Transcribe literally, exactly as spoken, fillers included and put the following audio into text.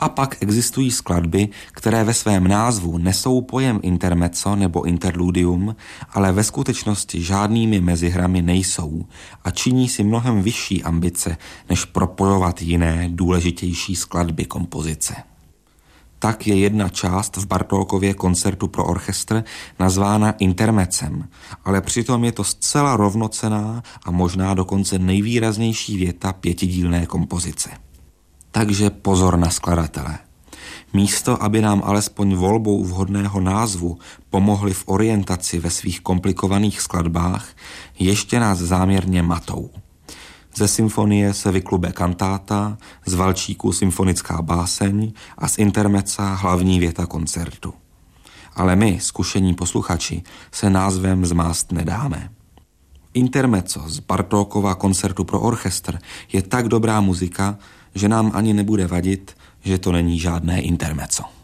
A pak existují skladby, které ve svém názvu nesou pojem intermezzo nebo interludium, ale ve skutečnosti žádnými mezihrami nejsou a činí si mnohem vyšší ambice, než propojovat jiné, důležitější skladby kompozice. Tak je jedna část v Bartókově koncertu pro orchestr nazvána intermezzem, ale přitom je to zcela rovnocenná a možná dokonce nejvýraznější věta pětidílné kompozice. Takže pozor na skladatele. Místo, aby nám alespoň volbou vhodného názvu pomohli v orientaci ve svých komplikovaných skladbách, ještě nás záměrně matou. Ze symfonie se vyklube kantáta, z valčíku symfonická báseň a z intermezza hlavní věta koncertu. Ale my, zkušení posluchači, se názvem zmást nedáme. Intermezzo z Bartókova koncertu pro orchestr je tak dobrá muzika, že nám ani nebude vadit, že to není žádné intermezzo.